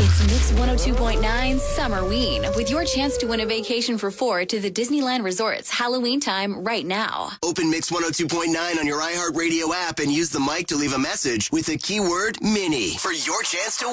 It's Mix 102.9 Summerween with your chance to win a vacation for 4 to the Disneyland Resort's Halloween time right now. Open Mix 102.9 on your iHeartRadio app and use the mic to leave a message with the keyword Mini for your chance to